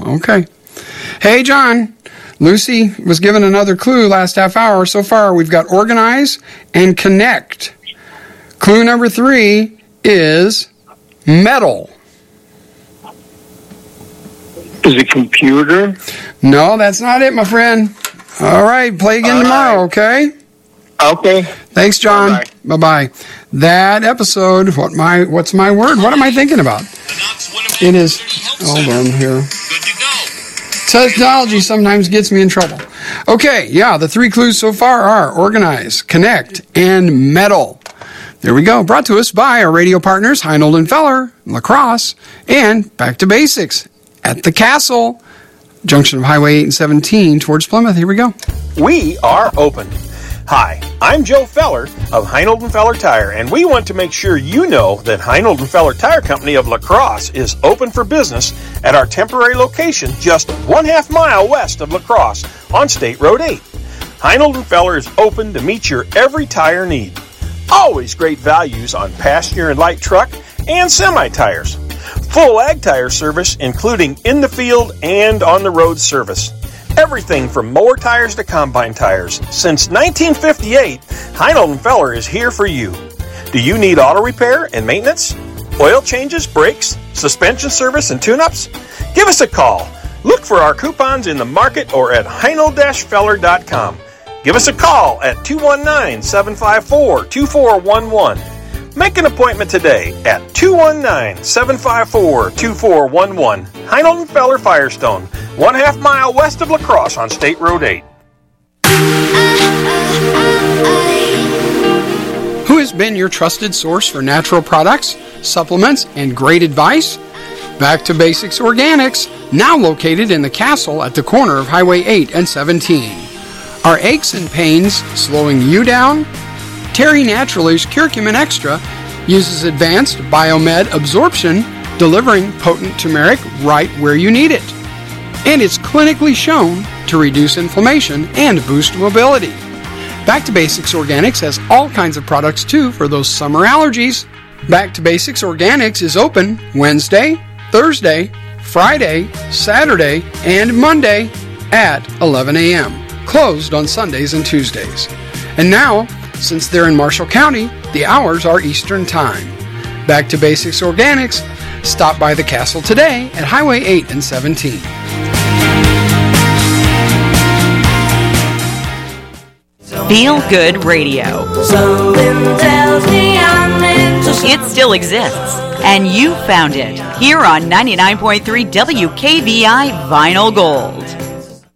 Okay. Hey, John. Lucy was given another clue last half hour. So far, we've got organize and connect. Clue number 3 is metal. Is it computer? No, that's not it, my friend. All right, play again tomorrow, okay? Okay. Thanks, John. Bye-bye. That episode, what's my word? What am I thinking about? It is, hold on here. Technology sometimes gets me in trouble. Okay, yeah, the 3 clues so far are organize, connect, and metal. There we go. Brought to us by our radio partners, Heinold and Feller, La Crosse, and Back to Basics at the Castle, junction of Highway 8 and 17 towards Plymouth. Here we go. We are open. Hi, I'm Joe Feller of Heinold & Feller Tire, and we want to make sure you know that Heinold & Feller Tire Company of La Crosse is open for business at our temporary location just 1/2 mile west of La Crosse on State Road 8. Heinold & Feller is open to meet your every tire need. Always great values on passenger and light truck and semi-tires. Full ag tire service, including in the field and on the road service. Everything from mower tires to combine tires. Since 1958, Heinold & Feller is here for you. Do you need auto repair and maintenance? Oil changes, brakes, suspension service, and tune-ups? Give us a call. Look for our coupons in the market or at heinold-feller.com. Give us a call at 219-754-2411. Make an appointment today at 219-754-2411. Heinold & Feller Firestone, 1/2 mile west of La Crosse on State Road 8. Who has been your trusted source for natural products, supplements, and great advice? Back to Basics Organics, now located in the Castle at the corner of Highway 8 and 17. Are aches and pains slowing you down? Terry Natural's Curcumin Extra uses advanced biomed absorption, delivering potent turmeric right where you need it. And it's clinically shown to reduce inflammation and boost mobility. Back to Basics Organics has all kinds of products too for those summer allergies. Back to Basics Organics is open Wednesday, Thursday, Friday, Saturday, and Monday at 11 a.m. Closed on Sundays and Tuesdays. And now, since they're in Marshall County, the hours are Eastern Time. Back to Basics Organics, stop by the Castle today at Highway 8 and 17. Feel Good Radio. Something tells me I'm meant to. It still exists, and you found it here on 99.3 WKVI Vinyl Gold.